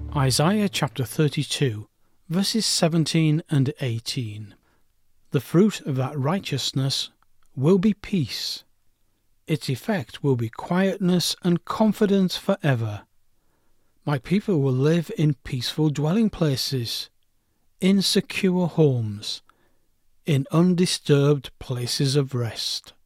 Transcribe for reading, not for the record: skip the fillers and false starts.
Isaiah chapter 32, verses 17 and 18. The fruit of that righteousness will be peace. Its effect will be quietness and confidence forever. My people will live in peaceful dwelling places, in secure homes, in undisturbed places of rest.